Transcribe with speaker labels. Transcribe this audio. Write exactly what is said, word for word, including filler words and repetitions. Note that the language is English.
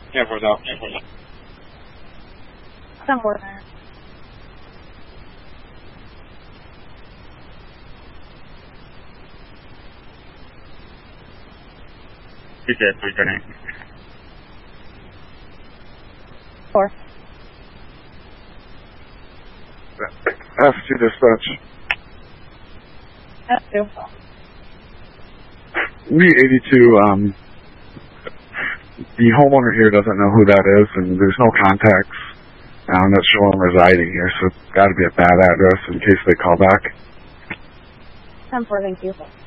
Speaker 1: ten four out.
Speaker 2: ten four.
Speaker 1: He said, please, your name.
Speaker 2: Four.
Speaker 3: F two dispatch.
Speaker 2: F two.
Speaker 3: We eighty-two, um, the homeowner here doesn't know who that is, and there's no contacts. I'm not sure I'm residing here, so it's got to be a bad address in case they call back.
Speaker 2: ten four, thank you.